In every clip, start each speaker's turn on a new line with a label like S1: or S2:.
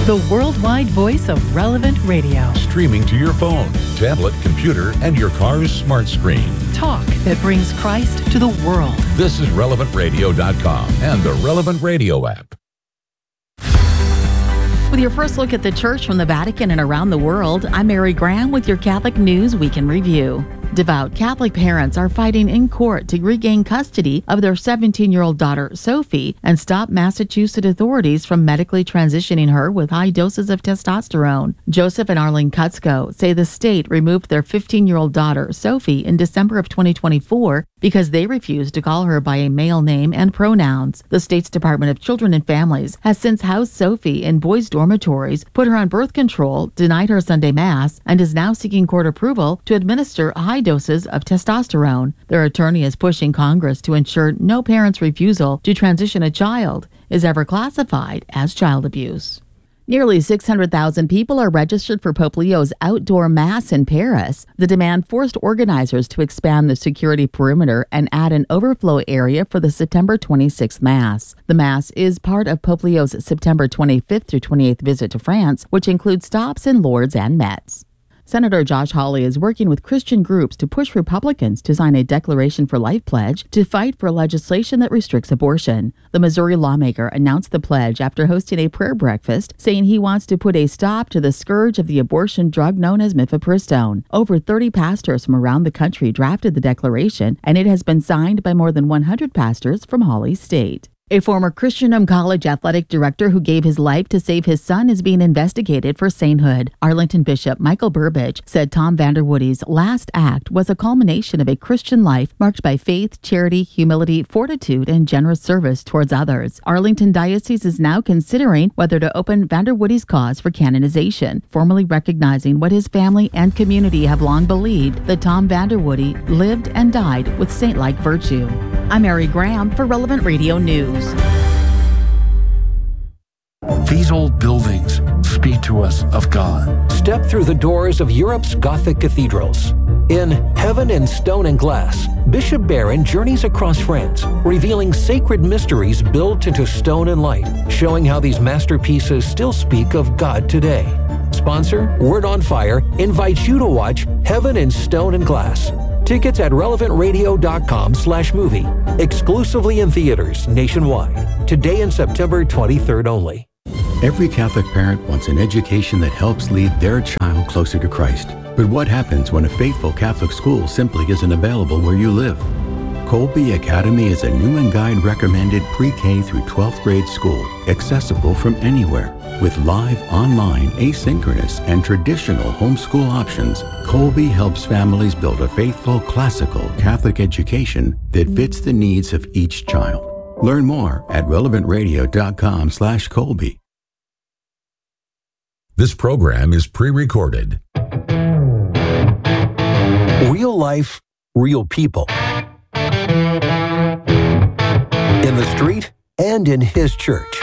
S1: the worldwide voice of Relevant Radio.
S2: Streaming to your phone, tablet, computer, and your car's smart screen.
S1: Talk that brings Christ to the world.
S2: This is RelevantRadio.com and the Relevant Radio app.
S3: With your first look at the church from the Vatican and around the world, I'm Mary Graham with your Catholic News Week in Review. Devout Catholic parents are fighting in court to regain custody of their 17-year-old daughter, Sophie, and stop Massachusetts authorities from medically transitioning her with high doses of testosterone. Joseph and Arlene Kutzko say the state removed their 15-year-old daughter, Sophie, in December of 2024 because they refused to call her by a male name and pronouns. The state's Department of Children and Families has since housed Sophie in boys' dormitories, put her on birth control, denied her Sunday Mass, and is now seeking court approval to administer high doses of testosterone. Their attorney is pushing Congress to ensure no parent's refusal to transition a child is ever classified as child abuse. Nearly 600,000 people are registered for Pope Leo's outdoor Mass in Paris. The demand forced organizers to expand the security perimeter and add an overflow area for the September 26th Mass. The Mass is part of Pope Leo's September 25th through 28th visit to France, which includes stops in Lourdes and Metz. Senator Josh Hawley is working with Christian groups to push Republicans to sign a Declaration for Life pledge to fight for legislation that restricts abortion. The Missouri lawmaker announced the pledge after hosting a prayer breakfast, saying he wants to put a stop to the scourge of the abortion drug known as mifepristone. Over 30 pastors from around the country drafted the declaration, and it has been signed by more than 100 pastors from Hawley's state. A former Christianum College athletic director who gave his life to save his son is being investigated for sainthood. Arlington Bishop Michael Burbidge said Tom Vanderwoody's last act was a culmination of a Christian life marked by faith, charity, humility, fortitude, and generous service towards others. Arlington Diocese is now considering whether to open Vanderwoody's cause for canonization, formally recognizing what his family and community have long believed, that Tom Vanderwoody lived and died with saint-like virtue. I'm Mary Graham for Relevant Radio News.
S4: These old buildings speak to us of God.
S5: Step through the doors of Europe's Gothic cathedrals. In Heaven in Stone and Glass, Bishop Barron journeys across France, revealing sacred mysteries built into stone and light, showing how these masterpieces still speak of God today. Sponsor, Word on Fire, invites you to watch Heaven in Stone and Glass. Tickets at relevantradio.com/movie. Exclusively in theaters nationwide. Today and September 23rd only.
S6: Every Catholic parent wants an education that helps lead their child closer to Christ. But what happens when a faithful Catholic school simply isn't available where you live? Colby Academy is a new and guide recommended pre-K through 12th grade school, accessible from anywhere. With live, online, asynchronous, and traditional homeschool options, Colby helps families build a faithful, classical Catholic education that fits the needs of each child. Learn more at relevantradio.com/Colby.
S2: This program is pre-recorded.
S5: Real life, real people. In the street and in his church.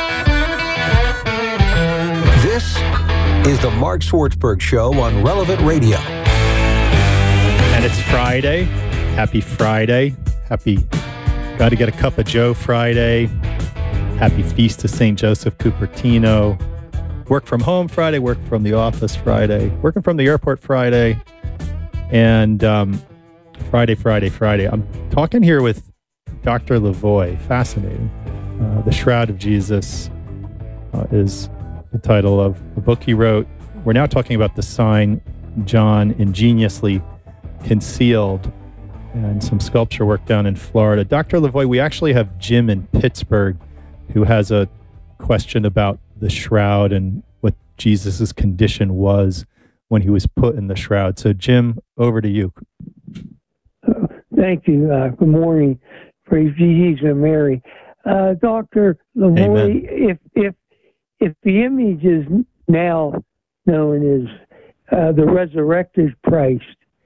S5: This is the Mark Swartzberg Show on Relevant Radio.
S7: And it's Friday. Happy Friday. Happy Got to Get a Cup of Joe Friday. Happy Feast of St. Joseph Cupertino. Work from home Friday, work from the office Friday, working from the airport Friday. And Friday. I'm talking here with Dr. Lavoie. Fascinating. The Shroud of Jesus is the title of the book he wrote. We're now talking about the sign John ingeniously concealed and some sculpture work down in Florida. Dr. Lavoie, we actually have Jim in Pittsburgh who has a question about the shroud and what Jesus's condition was when he was put in the shroud. So Jim, over to you.
S8: Thank you. Good morning. Praise Jesus and Mary. Dr. Lavoie, if the image is now known as the resurrected Christ,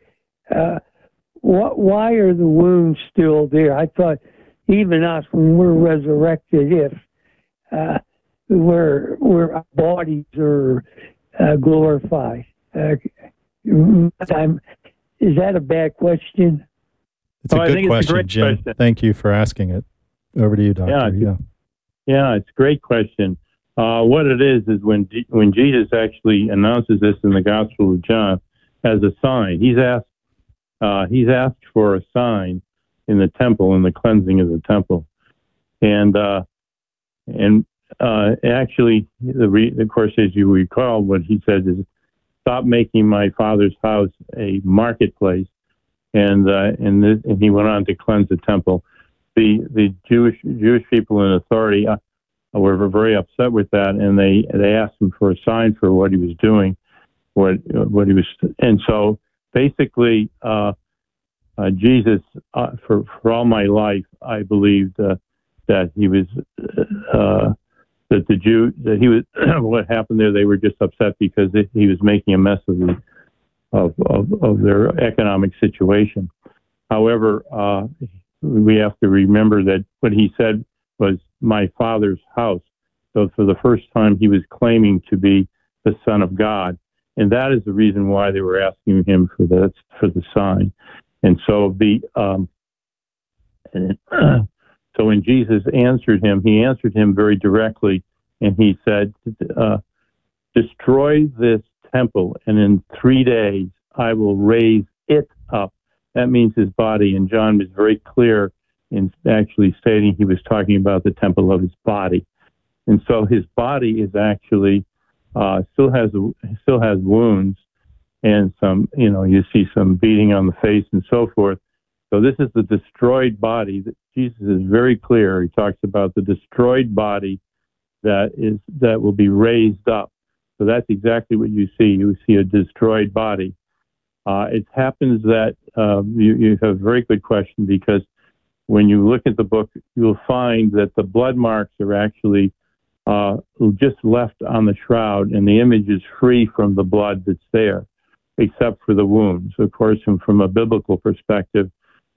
S8: why are the wounds still there? I thought even us, when we're resurrected, if our bodies are glorified. Is that a bad question?
S7: It's a good question, Jim. Thank you for asking it. Over to you, Doctor.
S9: Yeah, it's a great question. What it is when Jesus actually announces this in the Gospel of John as a sign, he's asked for a sign in the temple, in the cleansing of the temple, and actually, of course, as you recall, what he said is, "Stop making my Father's house a marketplace," and he went on to cleanse the temple. The Jewish people in authority were very upset with that, and they asked him for a sign for what he was doing, what he was, and so basically, Jesus, for all my life, I believed that he was that he was what happened there. They were just upset because he was making a mess of their economic situation. However, we have to remember that what he said was my Father's house. So for the first time, he was claiming to be the Son of God, and that is the reason why they were asking him for the sign. And so so when Jesus answered him, he answered him very directly, and he said, "Destroy this temple, and in 3 days I will raise it up." That means his body, and John was very clear in actually stating he was talking about the temple of his body. And so his body is actually still has wounds, and some, you see some beating on the face and so forth. So this is the destroyed body. Jesus is very clear. He talks about the destroyed body that will be raised up. So that's exactly what you see. You see a destroyed body. It happens that you have a very good question, because when you look at the book, you'll find that the blood marks are actually just left on the shroud, and the image is free from the blood that's there, except for the wounds. Of course, and from a biblical perspective,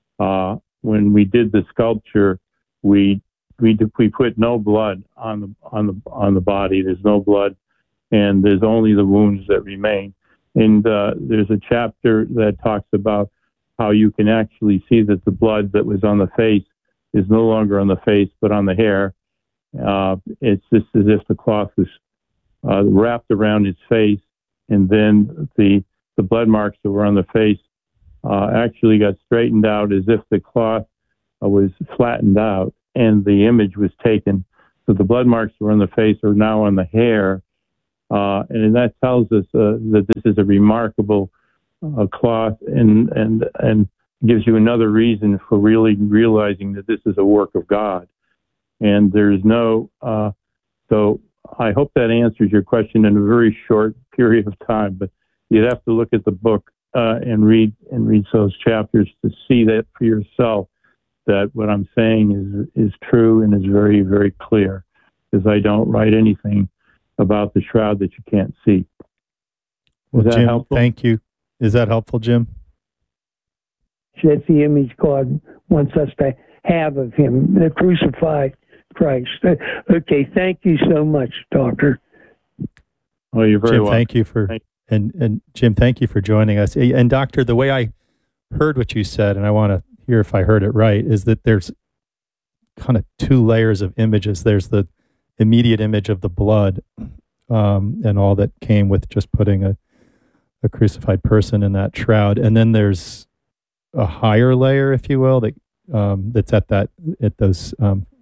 S9: when we did the sculpture, we put no blood on the body. There's no blood, and there's only the wounds that remain. And there's a chapter that talks about how you can actually see that the blood that was on the face is no longer on the face, but on the hair. It's just as if the cloth was wrapped around his face, and then the blood marks that were on the face actually got straightened out as if the cloth was flattened out and the image was taken. So the blood marks that were on the face are now on the hair, and that tells us that this is a remarkable cloth, and gives you another reason for really realizing that this is a work of God. And there's no, so I hope that answers your question in a very short period of time, but you'd have to look at the book and read those chapters to see that for yourself, that what I'm saying is true and is very, very clear, because I don't write anything about the shroud that you can't see.
S7: Well,
S9: Is that
S7: Jim,
S9: helpful?
S7: thank you. Is that helpful, Jim?
S8: That's the image God wants us to have of him, the crucified Christ. Okay, thank you so much, Doctor.
S9: Oh, you're very
S7: Jim,
S9: welcome.
S7: thank you for and Jim, thank you for joining us. And Doctor, the way I heard what you said, and I want to hear if I heard it right, is that there's kind of two layers of images. There's the immediate image of the blood, and all that came with just putting a crucified person in that shroud, and then there's a higher layer, if you will, that that's at those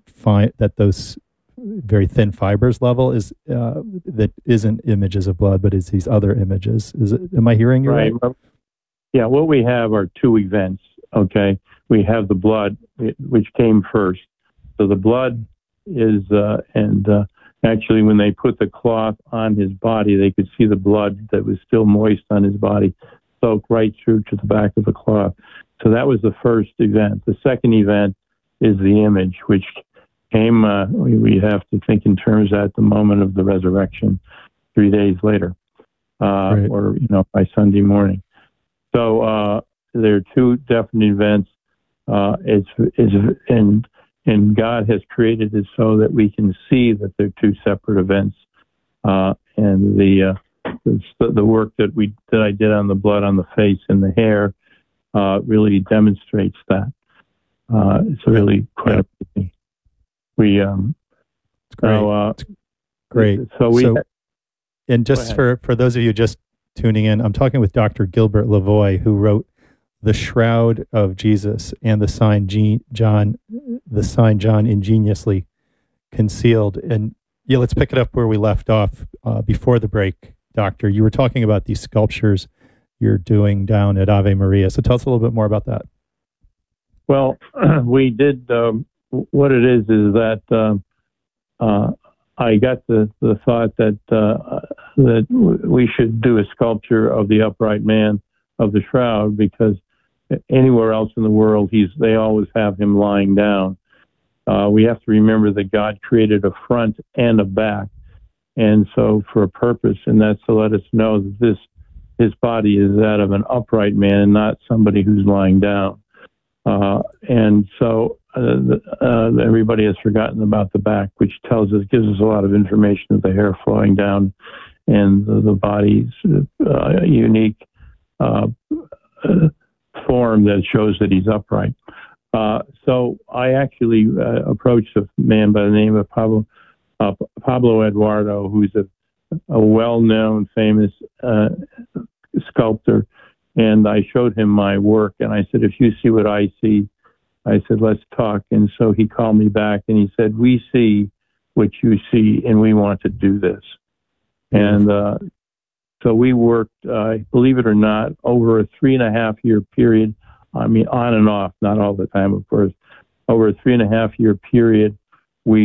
S7: very thin fibers level, is that isn't images of blood, but is these other images. Am I hearing you right?
S9: Yeah, what we have are two events. Okay, we have the blood, which came first. So the blood is, actually, when they put the cloth on his body, they could see the blood that was still moist on his body soak right through to the back of the cloth. So that was the first event. The second event is the image, which came, we have to think in terms at the moment of the resurrection, 3 days later,
S7: Right.
S9: or, by Sunday morning. So there are two definite events. And God has created it so that we can see that they're two separate events. And the work that I did on the blood on the face and the hair really demonstrates that. It's really quite amazing.
S7: It's great. Great. And just for those of you just tuning in, I'm talking with Dr. Gilbert Lavoie, who wrote The Shroud of Jesus and the sign John ingeniously concealed. And yeah, let's pick it up where we left off before the break, Doctor. You were talking about these sculptures you're doing down at Ave Maria. So tell us a little bit more about that.
S9: Well, we did. What it is that I got the thought that we should do a sculpture of the upright man of the shroud, because anywhere else in the world they always have him lying down. We have to remember that God created a front and a back, and so for a purpose, and that's to let us know that his body is that of an upright man and not somebody who's lying down. And so everybody has forgotten about the back, which gives us a lot of information of the hair flowing down and the body's unique form that shows that he's upright. So I actually approached a man by the name of Pablo Eduardo, who's a well-known, famous sculptor. And I showed him my work, and I said, if you see what I see, I said, let's talk. And so he called me back, and he said, we see what you see, and we want to do this. And so we worked, believe it or not, over a 3.5-year period. I mean, on and off, not all the time, of course. Over a 3.5-year period, he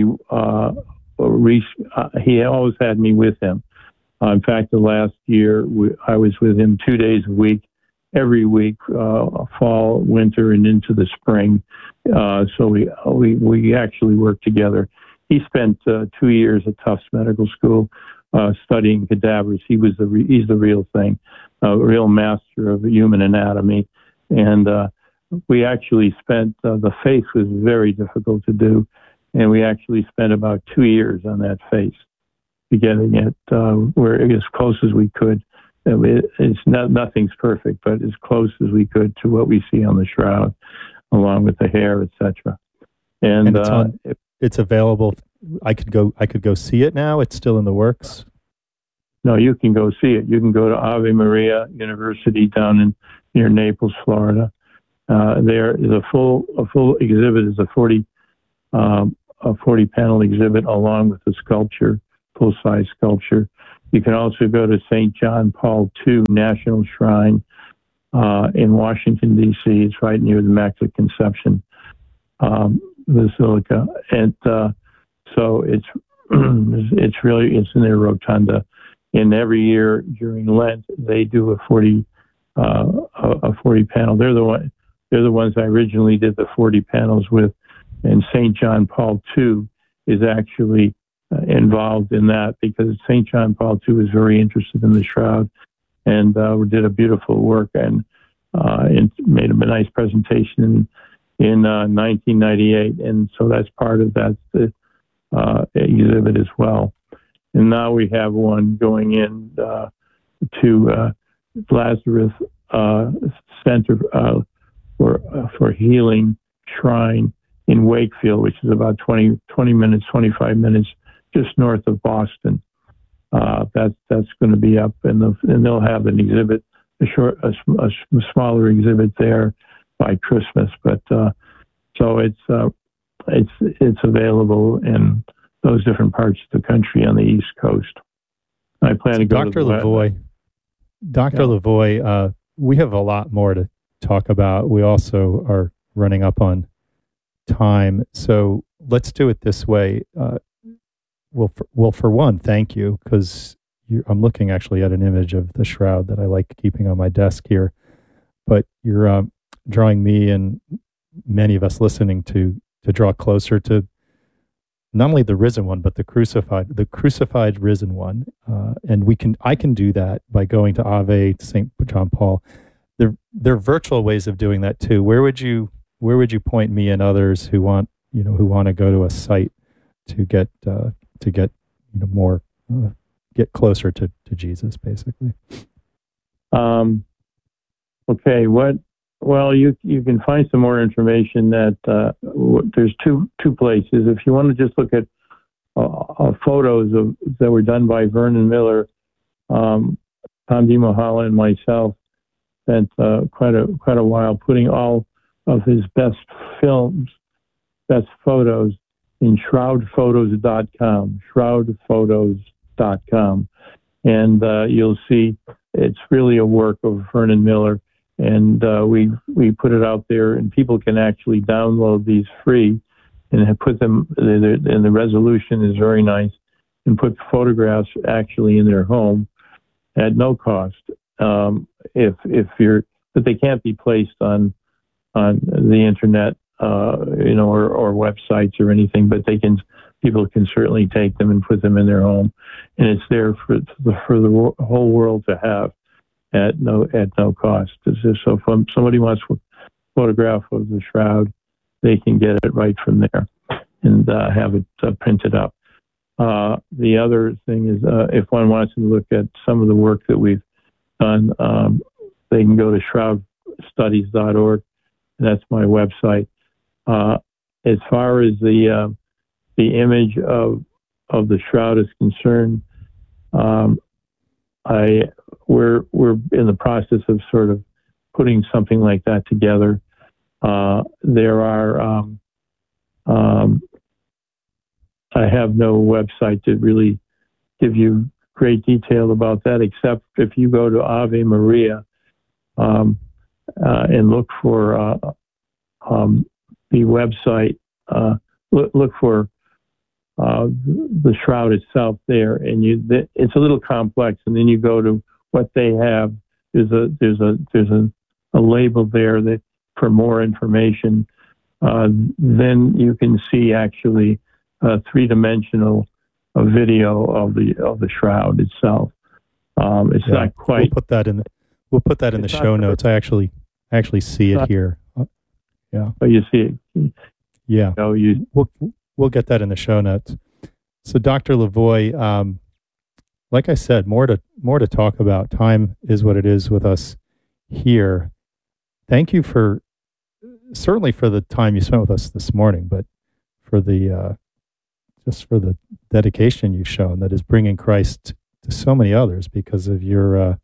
S9: always had me with him. In fact, the last year, I was with him 2 days a week, every week, fall, winter, and into the spring. So we actually worked together. He spent 2 years at Tufts Medical School studying cadavers. He's the real thing, a real master of human anatomy. And we actually spent, the face was very difficult to do, and we actually spent about 2 years on that face, getting it where as close as we could. Nothing's perfect, but as close as we could to what we see on the shroud, along with the hair, etc. And
S7: it's available. I could go see it now. It's still in the works.
S9: No, you can go see it. You can go to Ave Maria University down near Naples, Florida. There is a full exhibit. Is a 40 panel exhibit along with the sculpture, full size sculpture. You can also go to St. John Paul II National Shrine in Washington, D.C. It's right near the Immaculate Conception Basilica. And so it's in their rotunda. And every year during Lent, they do a 40 panel. They're the ones I originally did the 40 panels with. And St. John Paul II is actually involved in that, because St. John Paul II was very interested in the shroud, and we did a beautiful work and made a nice presentation in 1998, and so that's part of that exhibit as well. And now we have one going in to Lazarus Center for Healing Shrine in Wakefield, which is about 25 minutes just north of Boston. That's going to be up, and they'll have an exhibit, a smaller exhibit there by Christmas. But so it's available in those different parts of the country on the East Coast. I plan to go
S7: Dr. Lavoie. Dr. Lavoie, we have a lot more to talk about. We also are running up on time, so let's do it this way. Well, for one, thank you, because I'm looking actually at an image of the shroud that I like keeping on my desk here. But you're drawing me and many of us listening to draw closer to not only the risen one, but the crucified risen one. And I can do that by going to Ave, to St. John Paul. There are virtual ways of doing that too. Where would you point me and others who want to go to a site to get more, get closer to Jesus, basically?
S9: Okay. Well, you can find some more information at there's two places. If you want to just look at photos that were done by Vernon Miller. Tom DiMahala and myself spent quite a while putting all of his best photos in shroudphotos.com, shroudphotos.com. And you'll see it's really a work of Vernon Miller. And we put it out there, and people can actually download these free and put them, and the resolution is very nice, and put photographs actually in their home at no cost. But they can't be placed on the internet, or websites or anything. But people can certainly take them and put them in their home, and it's there for the whole world to have at no cost. So if somebody wants a photograph of the shroud, they can get it right from there and have it printed up. The other thing is, if one wants to look at some of the work that we've done, they can go to shroudstudies.org, and that's my website. As far as the image of the shroud is concerned, we're in the process of sort of putting something like that together. There are I have no website to really give you great detail about that, except if you go to Ave Maria and look for the website, look for the shroud itself there, and it's a little complex. And then you go to what they have. There's a label there that for more information. Then you can see actually a three-dimensional video of the shroud itself. It's not quite.
S7: We'll put that in the show notes. I actually see it here. Yeah.
S9: Oh, you see it.
S7: Yeah. We'll get that in the show notes. So, Dr. Lavoie, like I said, more to talk about. Time is what it is with us here. Thank you certainly for the time you spent with us this morning, but for the just for the dedication you've shown that is bringing Christ to so many others because of your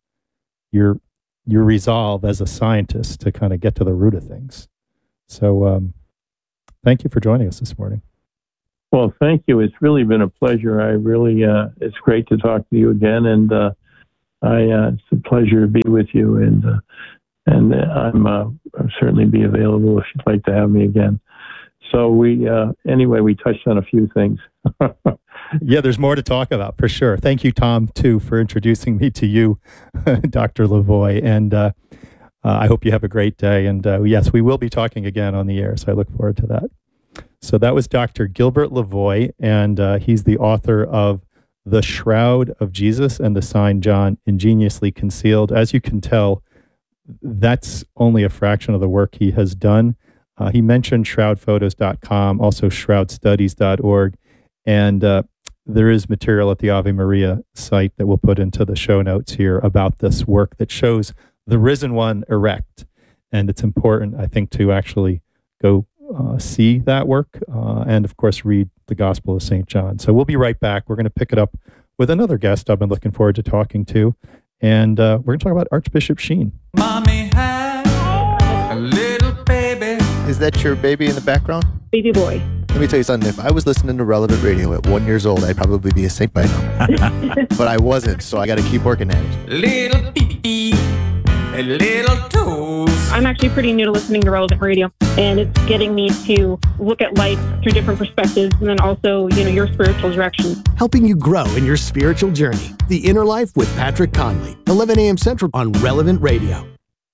S7: resolve as a scientist to kind of get to the root of things. So, thank you for joining us this morning.
S9: Well, thank you. It's really been a pleasure. It's great to talk to you again, and it's a pleasure to be with you. And I'll certainly be available if you'd like to have me again. So we touched on a few things.
S7: Yeah, there's more to talk about for sure. Thank you, Tom, too, for introducing me to you, Dr. Lavoie. And I hope you have a great day. And yes, we will be talking again on the air, so I look forward to that. So that was Dr. Gilbert Lavoie, and he's the author of The Shroud of Jesus and the Sign John Ingeniously Concealed. As you can tell, that's only a fraction of the work he has done. He mentioned shroudphotos.com, also shroudstudies.org, and there is material at the Ave Maria site that we'll put into the show notes here about this work that shows the risen one erect. And it's important, I think, to actually go see that work and, of course, read the Gospel of St. John. So we'll be right back. We're going to pick it up with another guest I've been looking forward to talking to, and we're going to talk about Archbishop Sheen.
S10: Mommy had a little baby.
S11: Is that your baby in the background?
S12: Baby boy.
S11: Let me tell you something. If I was listening to Relevant Radio at 1 year old, I'd probably be a saint by now. But I wasn't, so I got to keep working at it.
S10: Little pee-pee, a little toes.
S12: I'm actually pretty new to listening to Relevant Radio, and it's getting me to look at life through different perspectives, and then also, your spiritual direction.
S13: Helping you grow in your spiritual journey. The Inner Life with Patrick Conley, 11 a.m. Central on Relevant Radio.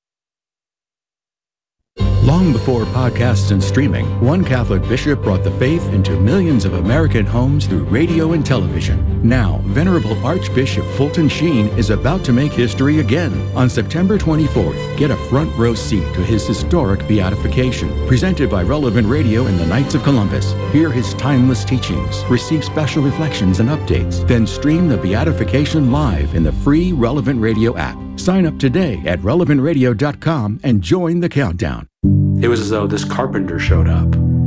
S6: Long before podcasts and streaming, one Catholic bishop brought the faith into millions of American homes through radio and television. Now, Venerable Archbishop Fulton Sheen is about to make history again. On September 24th, get a front row seat to his historic beatification, presented by Relevant Radio and the Knights of Columbus. Hear his timeless teachings, receive special reflections and updates, then stream the beatification live in the free Relevant Radio app. Sign up today at relevantradio.com and join the countdown.
S14: It was as though this carpenter showed up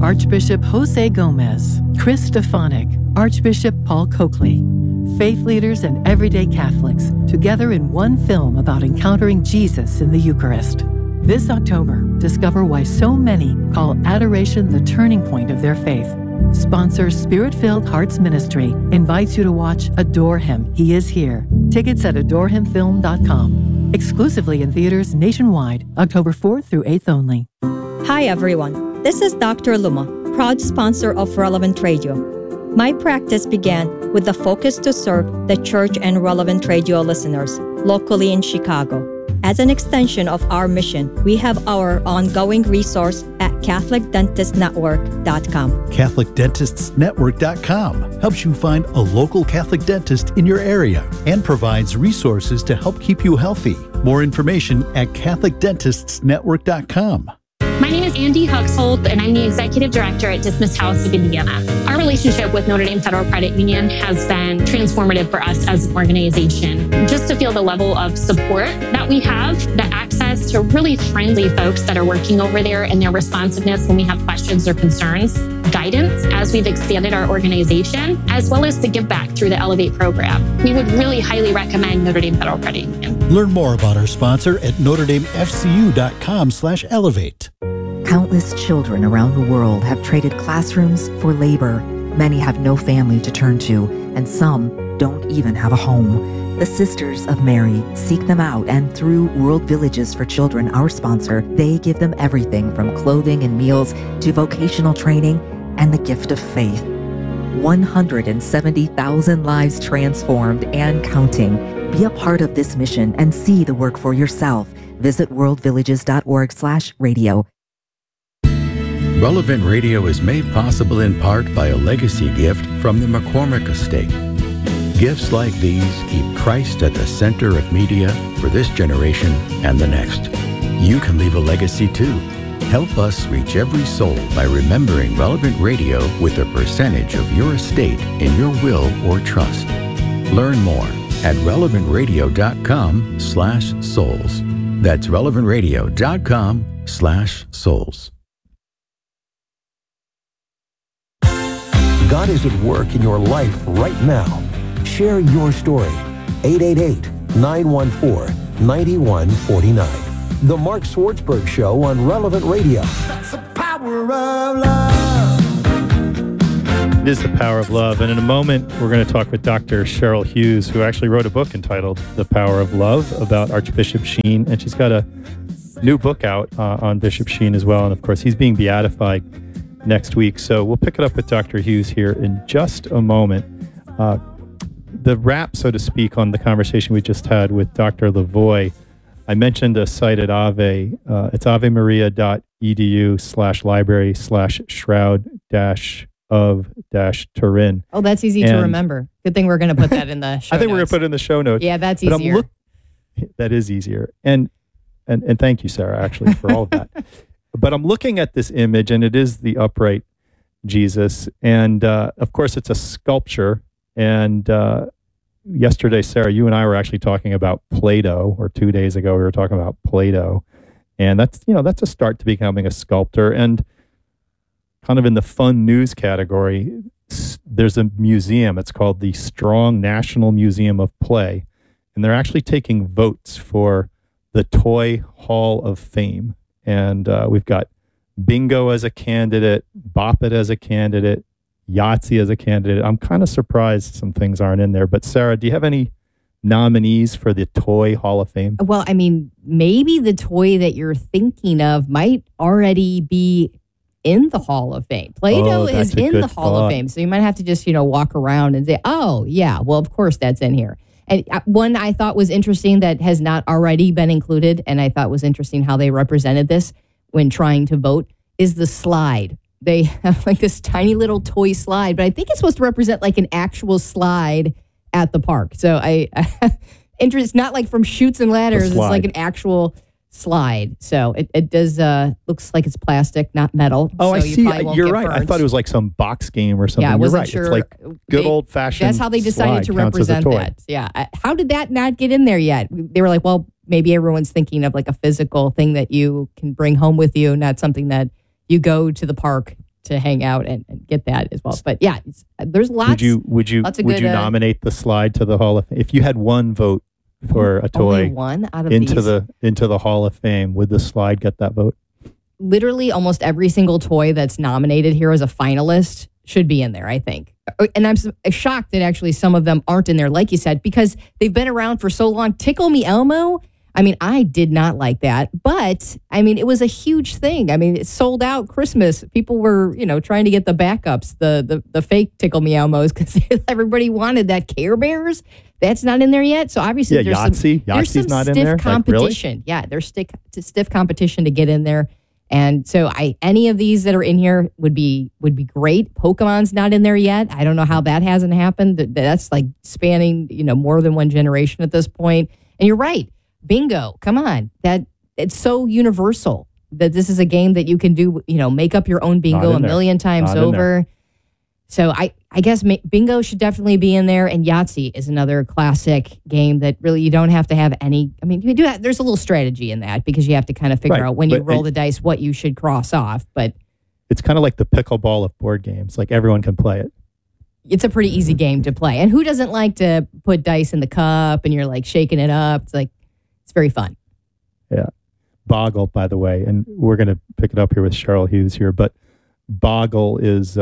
S1: Archbishop Jose Gomez, Chris Stefanik, Archbishop Paul Coakley. Faith leaders and everyday Catholics together in one film about encountering Jesus in the Eucharist. This October, discover why so many call adoration the turning point of their faith. Sponsor Spirit-Filled Hearts Ministry invites you to watch Adore Him, He Is Here. Tickets at adorehimfilm.com. Exclusively in theaters nationwide, October 4th through 8th only.
S14: Hi everyone, this is Dr. Luma, proud sponsor of Relevant Radio. My practice began with the focus to serve the church and Relevant Radio listeners locally in Chicago. As an extension of our mission, we have our ongoing resource at CatholicDentistNetwork.com.
S15: CatholicDentistsNetwork.com helps you find a local Catholic dentist in your area and provides resources to help keep you healthy. More information at CatholicDentistsNetwork.com.
S16: My name is Andy Huxhold, and I'm the Executive Director at Dismissed House of Indiana. Our relationship with Notre Dame Federal Credit Union has been transformative for us as an organization. Just to feel the level of support that we have, the access to really friendly folks that are working over there and their responsiveness when we have questions or concerns, guidance as we've expanded our organization, as well as the give back through the Elevate program. We would really highly recommend Notre Dame Federal Credit Union.
S15: Learn more about our sponsor at NotreDameFCU.com/elevate.
S17: Countless children around the world have traded classrooms for labor. Many have no family to turn to, and some don't even have a home. The Sisters of Mary seek them out, and through World Villages for Children, our sponsor, they give them everything from clothing and meals to vocational training and the gift of faith. 170,000 lives transformed and counting. Be a part of this mission and see the work for yourself. Visit worldvillages.org/radio.
S6: Relevant Radio is made possible in part by a legacy gift from the McCormick Estate. Gifts like these keep Christ at the center of media for this generation and the next. You can leave a legacy too. Help us reach every soul by remembering Relevant Radio with a percentage of your estate in your will or trust. Learn more at relevantradio.com/souls. That's relevantradio.com/souls.
S18: God is at work in your life right now. Share your story. 888-914-9149. The Mark Swartzberg Show on Relevant Radio.
S7: That's the power of love. It is the power of love. And in a moment, we're going to talk with Dr. Cheryl Hughes, who actually wrote a book entitled The Power of Love about Archbishop Sheen. And she's got a new book out on Bishop Sheen as well. And of course, he's being beatified next week. So we'll pick it up with Dr. Hughes here in just a moment. The wrap, so to speak, on the conversation we just had with Dr. Lavoie, I mentioned a site at Ave. It's avemaria.edu/library/shroud-of-Turin.
S19: Oh, that's easy to remember. Good thing we're going to put that in the show
S7: I think
S19: notes.
S7: we're going to put it in the show notes.
S19: Yeah, that's easier.
S7: That is easier. And thank you, Sarah, actually, for all of that. But I'm looking at this image, and it is the upright Jesus. And of course, it's a sculpture. And yesterday, Sarah, you and I were actually talking about Play-Doh, or 2 days ago, we were talking about Play-Doh. And that's a start to becoming a sculptor. And kind of in the fun news category, there's a museum. It's called the Strong National Museum of Play. And they're actually taking votes for the Toy Hall of Fame. And we've got Bingo as a candidate, Bop It as a candidate, Yahtzee as a candidate. I'm kind of surprised some things aren't in there. But Sarah, do you have any nominees for the Toy Hall of Fame?
S19: Well, I mean, maybe the toy that you're thinking of might already be in the Hall of Fame. Play-Doh is in the Hall of Fame. So you might have to just, walk around and say, oh, yeah, well, of course that's in here. And one I thought was interesting that has not already been included, and I thought was interesting how they represented this when trying to vote, is the slide. They have like this tiny little toy slide, but I think it's supposed to represent like an actual slide at the park. So it's not like from Chutes and Ladders. It's like an actual slide. So it does looks like it's plastic, not metal.
S7: Oh,
S19: so
S7: I see. You're right.
S19: Burnt.
S7: I thought it was like some box game or something.
S19: Yeah, I wasn't
S7: You're right.
S19: sure.
S7: It's like good old fashioned.
S19: That's how they decided to represent that. Yeah. How did that not get in there yet? They were like, well, maybe everyone's thinking of like a physical thing that you can bring home with you, not something that you go to the park to hang out and get that as well. But yeah, there's lots.
S7: Would you nominate the slide to the Hall of Fame if you had one vote for a toy?
S19: Only one out of
S7: into
S19: these?
S7: into the Hall of Fame? Would the slide get that vote?
S19: Literally, almost every single toy that's nominated here as a finalist should be in there, I think. And I'm shocked that actually some of them aren't in there, like you said, because they've been around for so long. Tickle Me Elmo, I mean, I did not like that, but I mean, it was a huge thing. I mean, it sold out Christmas. People were, trying to get the backups, the fake Tickle Me Elmos, because everybody wanted that. Care Bears, that's not in there yet. So obviously, there's some
S7: not in
S19: stiff
S7: there.
S19: competition.
S7: Like, really?
S19: Yeah, there's stiff competition to get in there. And so any of these that are in here would be great. Pokemon's not in there yet. I don't know how that hasn't happened. That's like spanning, more than one generation at this point. And you're right. Bingo. Come on. That it's so universal that this is a game that you can do, make up your own bingo a million times over. So I guess bingo should definitely be in there, and Yahtzee is another classic game that really you don't have to have any. I mean, you do have, there's a little strategy in that because you have to kind of figure out when you roll the dice what you should cross off. But
S7: it's kind of like the pickleball of board games; like everyone can play it.
S19: It's a pretty easy game to play, and who doesn't like to put dice in the cup and you're like shaking it up? It's very fun.
S7: Yeah, Boggle, by the way, and we're going to pick it up here with Cheryl Hughes here, but Boggle is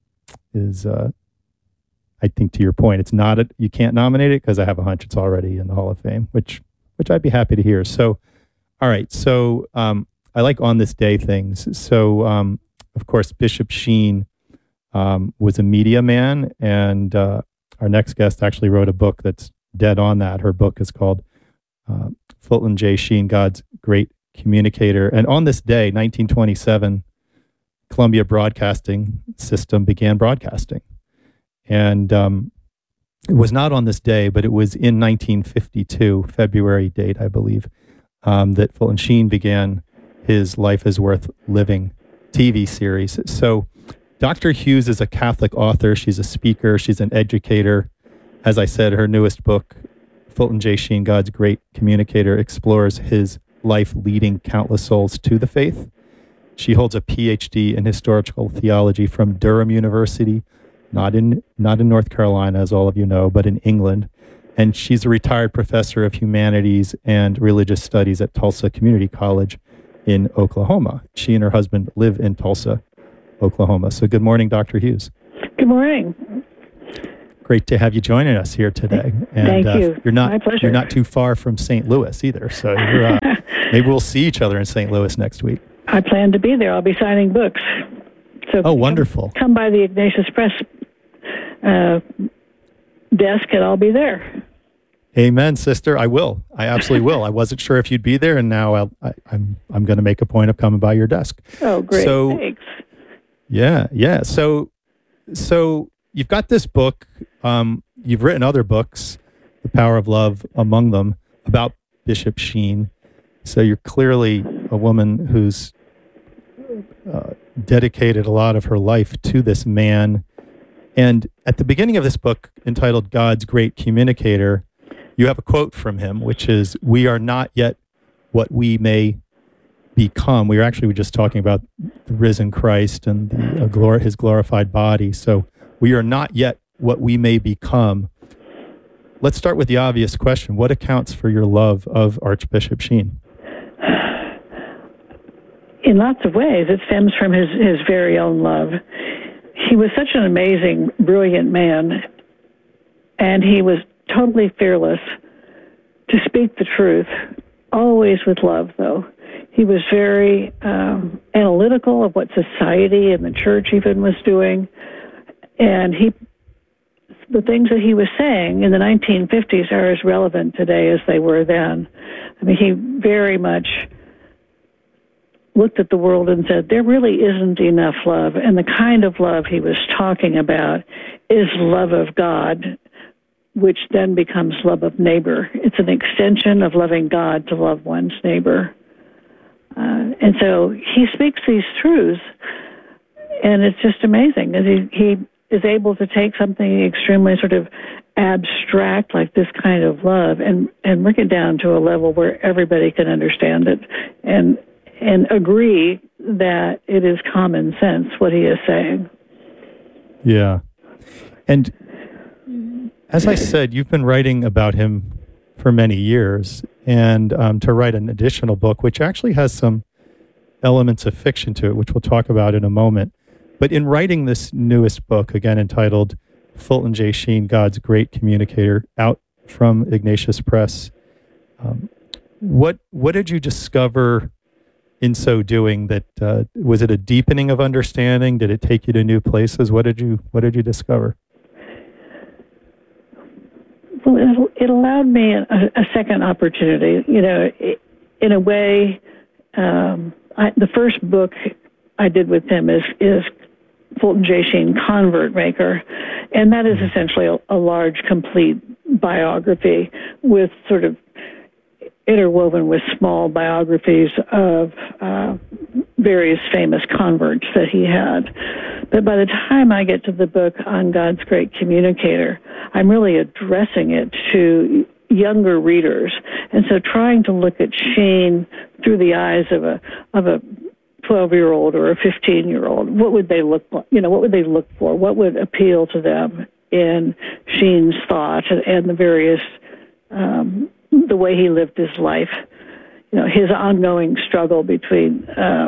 S7: I think to your point, it's not you can't nominate it because I have a hunch it's already in the Hall of Fame, which I'd be happy to hear. So, all right. So I like on this day things. So of course, Bishop Sheen was a media man, and our next guest actually wrote a book that's dead on that. Her book is called Fulton J. Sheen, God's Great Communicator. And on this day, 1927, Columbia Broadcasting System began broadcasting. And it was not on this day, but it was in 1952, February date, I believe, that Fulton Sheen began his Life is Worth Living TV series. So Dr. Hughes is a Catholic author. She's a speaker. She's an educator. As I said, her newest book, Fulton J. Sheen, God's Great Communicator, explores his life leading countless souls to the faith. She holds a PhD in historical theology from Durham University, not in North Carolina, as all of you know, but in England. And she's a retired professor of humanities and religious studies at Tulsa Community College in Oklahoma. She and her husband live in Tulsa, Oklahoma. So good morning, Dr. Hughes.
S20: Good morning.
S7: Great to have you joining us here today. And,
S20: Thank you. My pleasure.
S7: You're not too far from St. Louis either. So maybe we'll see each other in St. Louis next week.
S20: I plan to be there. I'll be signing books. So
S7: wonderful.
S20: Come by the Ignatius Press desk and I'll be there.
S7: Amen, sister. I will. I absolutely will. I wasn't sure if you'd be there, and now I'm going to make a point of coming by your desk.
S20: Oh, great.
S7: So,
S20: thanks.
S7: Yeah. So you've got this book. You've written other books, The Power of Love among them, about Bishop Sheen. So you're clearly a woman who's dedicated a lot of her life to this man. And at the beginning of this book, entitled God's Great Communicator, you have a quote from him, which is, "We are not yet what we may become." We were just talking about the risen Christ and his glorified body. So we are not yet what we may become. Let's start with the obvious question. What accounts for your love of Archbishop Sheen?
S20: In lots of ways, it stems from his very own love. He was such an amazing, brilliant man, and he was totally fearless to speak the truth, always with love, though. He was very analytical of what society and the church even was doing, and the things that he was saying in the 1950s are as relevant today as they were then. I mean, he very much looked at the world and said, there really isn't enough love. And the kind of love he was talking about is love of God, which then becomes love of neighbor. It's an extension of loving God to love one's neighbor. And so he speaks these truths, and it's just amazing. He is able to take something extremely sort of abstract like this kind of love and bring it down to a level where everybody can understand it. And and agree that it is common sense what he is saying.
S7: Yeah. And as I said, you've been writing about him for many years, and to write an additional book, which actually has some elements of fiction to it, which we'll talk about in a moment. But in writing this newest book, again entitled Fulton J. Sheen, God's Great Communicator, out from Ignatius Press, what did you discover in so doing? That was it a deepening of understanding? Did it take you to new places? What did you discover?
S20: Well, it allowed me a second opportunity. You know, in a way, the first book I did with him is Fulton J. Sheen, Convert Maker, and that is essentially a large, complete biography with sort of interwoven with small biographies of various famous converts that he had. But by the time I get to the book on God's Great Communicator, I'm really addressing it to younger readers. And so trying to look at Sheen through the eyes of a 12-year-old or a 15-year-old, what would they look like? You know, what would they look for? What would appeal to them in Sheen's thought and the various the way he lived his life, you know, his ongoing struggle between,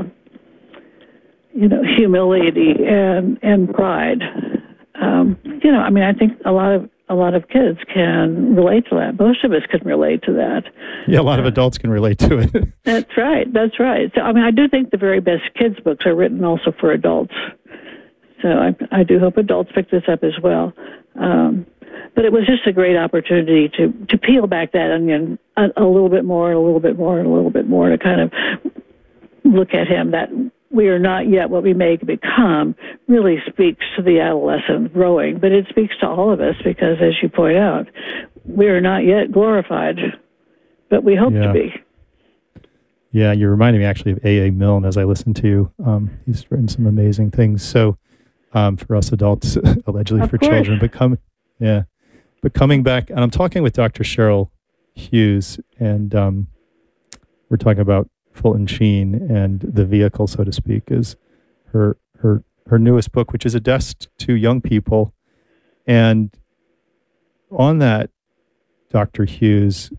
S20: humility and pride. I mean, I think a lot of kids can relate to that. Most of us can relate to that.
S7: Yeah, a lot of adults can relate to it.
S20: That's right. So, I mean, I do think the very best kids' books are written also for adults. So I do hope adults pick this up as well. But it was just a great opportunity to peel back that onion a little bit more and a little bit more and a little bit more to kind of look at him. That we are not yet what we may become really speaks to the adolescent growing, but it speaks to all of us because, as you point out, we are not yet glorified, but we hope to be.
S7: Yeah, you reminded me actually of A.A. Milne as I listened to you. He's written some amazing things. So for us adults, allegedly for children, but coming back, and I'm talking with Dr. Cheryl Hughes, and we're talking about Fulton Sheen, and the vehicle, so to speak, is her newest book, which is addressed to young people. And on that, Dr. Hughes,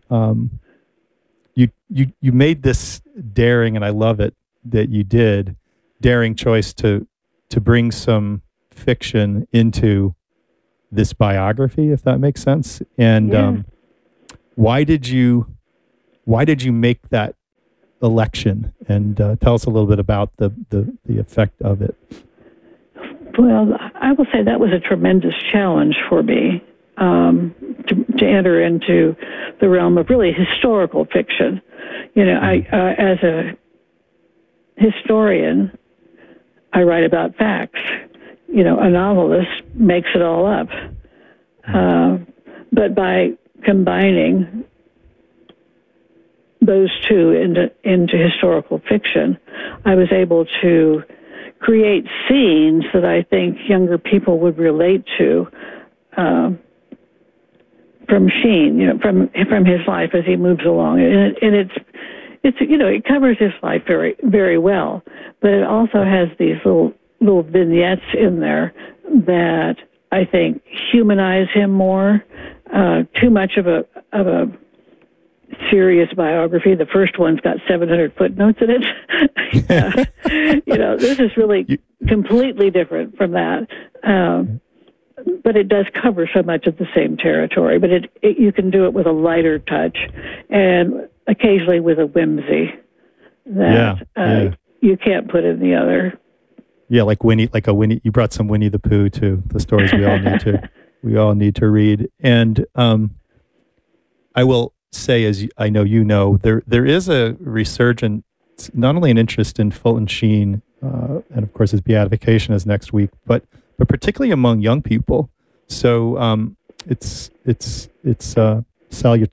S7: you made this daring, and I love it that you did, daring choice to bring some fiction into this biography, if that makes sense. And why did you make that election? And tell us a little bit about the effect of it.
S20: Well, I will say that was a tremendous challenge for me to enter into the realm of really historical fiction. You know, I as a historian, I write about facts. You know, a novelist makes it all up. But by combining those two into historical fiction, I was able to create scenes that I think younger people would relate to from Sheen, you know, from his life as he moves along. And it's you know, it covers his life very, very well, but it also has these little vignettes in there that I think humanize him more. Too much of a serious biography. The first one's got 700 footnotes in it. You know, this is really completely different from that. But it does cover so much of the same territory. But you can do it with a lighter touch and occasionally with a whimsy that you can't put in the other.
S7: Yeah, like Winnie. You brought some Winnie the Pooh to the stories we all need to read. And I will say, as I know you know, there is a resurgence, not only an interest in Fulton Sheen, and of course his beatification is next week, but particularly among young people. So it's salutary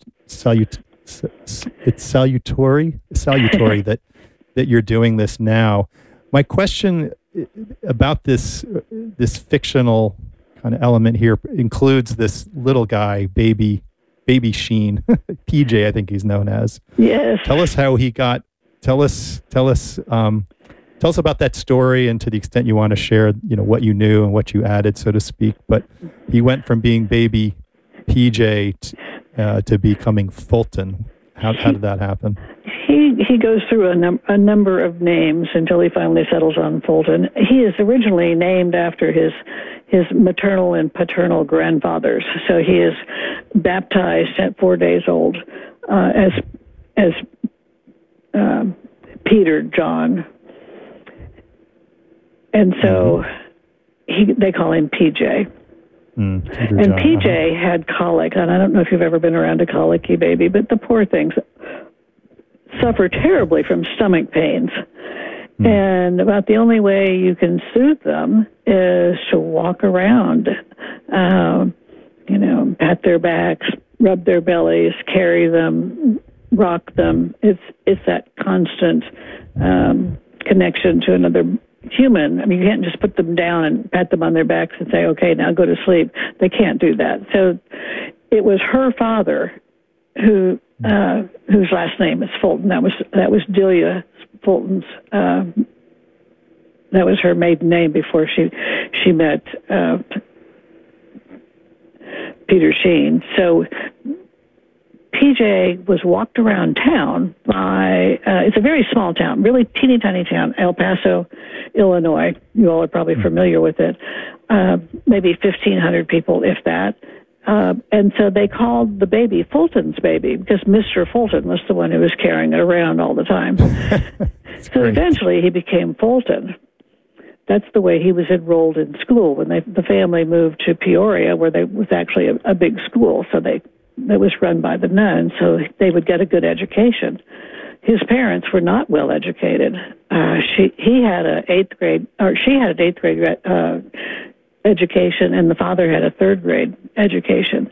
S7: that you're doing this now. My question about this fictional kind of element here includes this little guy, baby Sheen, PJ, I think he's known as.
S20: Yes.
S7: Tell us how he got tell us about that story, and to the extent you want to share, what you knew and what you added, so to speak. But he went from being baby PJ to becoming Fulton. How did that happen?
S20: He goes through a number of names until he finally settles on Fulton. He is originally named after his maternal and paternal grandfathers. So he is baptized at 4 days old as Peter John. And so they call him PJ. And PJ had colic, and I don't know if you've ever been around a colicky baby, but the poor things suffer terribly from stomach pains. And about the only way you can soothe them is to walk around, pat their backs, rub their bellies, carry them, rock them. It's that constant connection to another human. I mean, you can't just put them down and pat them on their backs and say, okay, now go to sleep. They can't do that. So it was her father whose last name is Fulton. That was Delia Fulton's. That was her maiden name before she met Peter Sheen. So PJ was walked around town by, it's a very small town, really teeny tiny town, El Paso, Illinois. You all are probably familiar with it. Maybe 1,500 people, if that. And so they called the baby Fulton's baby because Mr. Fulton was the one who was carrying it around all the time. So eventually he became Fulton. That's the way he was enrolled in school when the family moved to Peoria, where there was actually a big school. So that was run by the nuns, so they would get a good education. His parents were not well educated. She had an eighth grade education, and the father had a third grade education.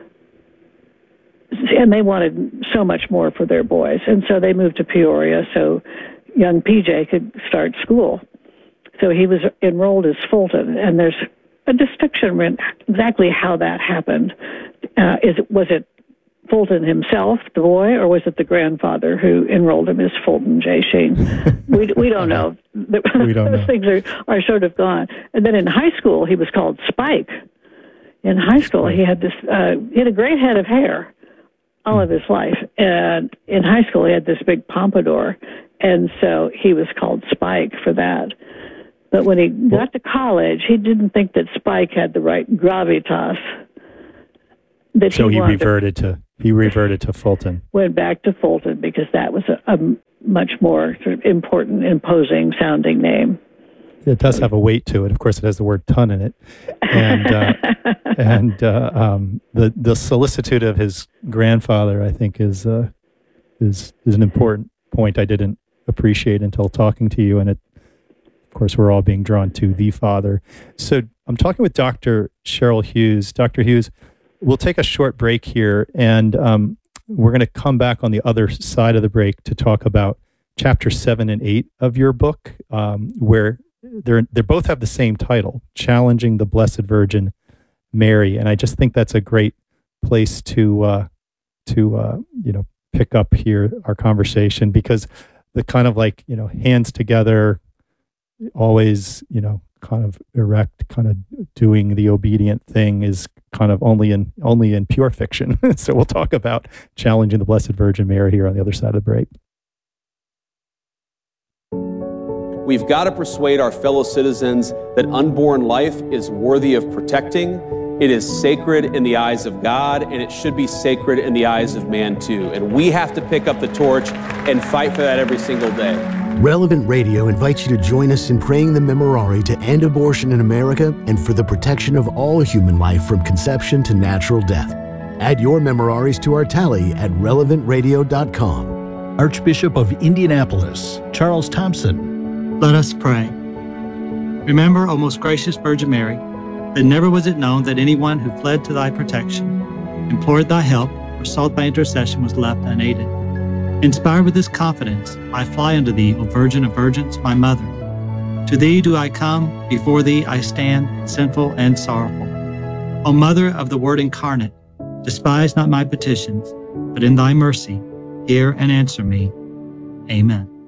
S20: And they wanted so much more for their boys, and so they moved to Peoria so young PJ could start school. So he was enrolled as Fulton, and there's a distinction in exactly how that happened. Was it Fulton himself, the boy, or was it the grandfather who enrolled him as Fulton J. Sheen? We don't know. Those things are sort of gone. And then in high school, he was called Spike. In high school, he had he had a great head of hair all of his life. And in high school, he had this big pompadour. And so he was called Spike for that. But when he got to college, he didn't think that Spike had the right gravitas.
S7: So he reverted to Fulton.
S20: Went back to Fulton because that was a much more sort of important, imposing sounding name.
S7: It does have a weight to it. Of course, it has the word ton in it, and the solicitude of his grandfather, I think, is an important point I didn't appreciate until talking to you. And of course, we're all being drawn to the father. So I'm talking with Dr. Cheryl Hughes. Dr. Hughes, we'll take a short break here, and we're going to come back on the other side of the break to talk about chapter 7 and 8 of your book, where they both have the same title, Challenging the Blessed Virgin Mary. And I just think that's a great place to pick up here our conversation, because the kind of hands together, always, kind of erect, kind of doing the obedient thing is kind of only in pure fiction. So we'll talk about Challenging the Blessed Virgin Mary here on the other side of the break.
S21: We've got to persuade our fellow citizens that unborn life is worthy of protecting. It is sacred in the eyes of God, and it should be sacred in the eyes of man too. And we have to pick up the torch and fight for that every single day.
S13: Relevant Radio invites you to join us in praying the Memorare to end abortion in America and for the protection of all human life from conception to natural death. Add your Memoraries to our tally at relevantradio.com.
S15: Archbishop of Indianapolis, Charles Thompson.
S22: Let us pray. Remember, O most gracious Virgin Mary, that never was it known that anyone who fled to thy protection, implored thy help, or sought thy intercession was left unaided. Inspired with this confidence, I fly unto thee, O Virgin of Virgins, my mother. To thee do I come, before thee I stand, sinful and sorrowful. O Mother of the Word incarnate, despise not my petitions, but in thy mercy, hear and answer me. Amen.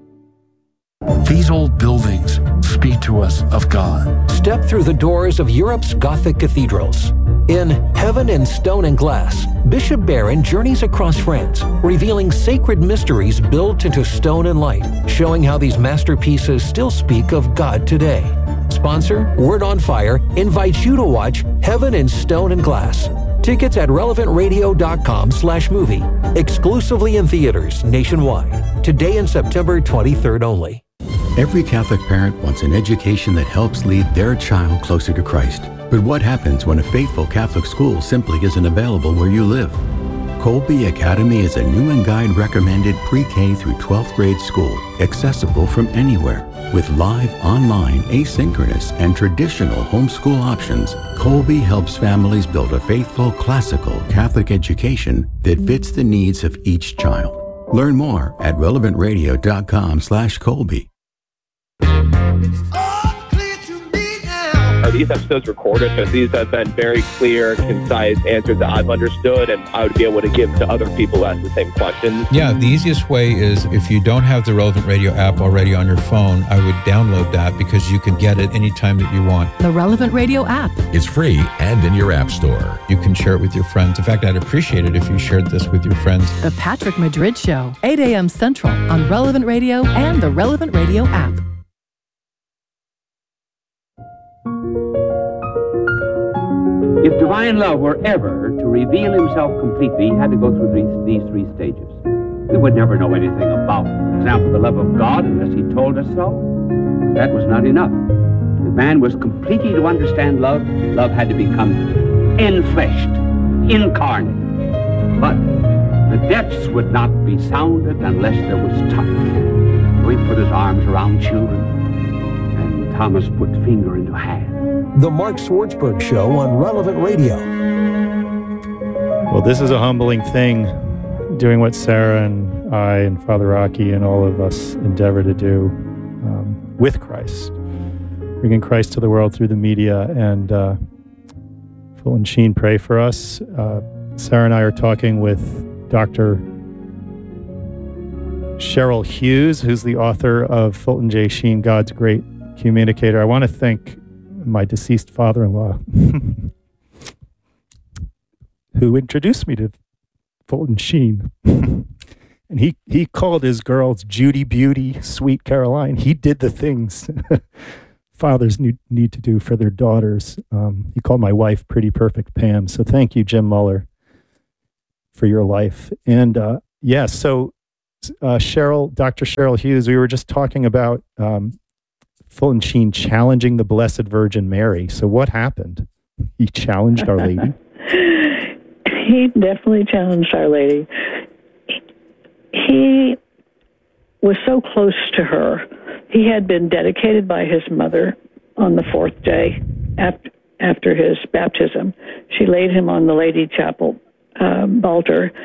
S3: These old buildings speak to us of God.
S5: Step through the doors of Europe's Gothic cathedrals. In Heaven in Stone and Glass, Bishop Barron journeys across France, revealing sacred mysteries built into stone and light, showing how these masterpieces still speak of God today. Sponsor, Word on Fire, invites you to watch Heaven in Stone and Glass. Tickets at relevantradio.com/movie. Exclusively in theaters nationwide. Today and September 23rd only.
S6: Every Catholic parent wants an education that helps lead their child closer to Christ. But what happens when a faithful Catholic school simply isn't available where you live? Colby Academy is a Newman Guide recommended pre-K through 12th grade school, accessible from anywhere. With live, online, asynchronous, and traditional homeschool options, Colby helps families build a faithful, classical Catholic education that fits the needs of each child. Learn more at relevantradio.com/Colby.
S4: Are these episodes recorded? Because these have been very clear, concise answers that I've understood and I would be able to give to other people who ask the same questions.
S23: Yeah, the easiest way is if you don't have the Relevant Radio app already on your phone, I would download that because you can get it anytime that you want.
S1: The Relevant Radio app.
S2: It's free and in your app store.
S23: You can share it with your friends. In fact, I'd appreciate it if you shared this with your friends.
S1: The Patrick Madrid Show, 8 a.m. Central on Relevant Radio and the Relevant Radio app.
S24: If divine love were ever to reveal himself completely, he had to go through these three stages. We would never know anything about, for example, the love of God unless he told us so. That was not enough. If man was completely to understand love, love had to become enfleshed, incarnate. But the depths would not be sounded unless there was touch. So he put his arms around children, and Thomas put finger into hand.
S18: The Mark Swartzberg Show on Relevant Radio.
S7: Well, this is a humbling thing, doing what Sarah and I and Father Rocky and all of us endeavor to do with Christ, bringing Christ to the world through the media. And Fulton Sheen, pray for us. Sarah and I are talking with Dr. Cheryl Hughes, who's the author of Fulton J. Sheen, God's Great Communicator. I want to thank my deceased father-in-law, who introduced me to Fulton Sheen. And he called his girls Judy Beauty, Sweet Caroline. He did the things fathers need to do for their daughters. He called my wife Pretty Perfect Pam. So thank you, Jim Muller, for your life. And so Dr. Cheryl Hughes, we were just talking about Fulton Sheen challenging the Blessed Virgin Mary. So what happened? He challenged Our Lady?
S20: He definitely challenged Our Lady. He was so close to her. He had been dedicated by his mother on the fourth day after his baptism. She laid him on the Lady Chapel altar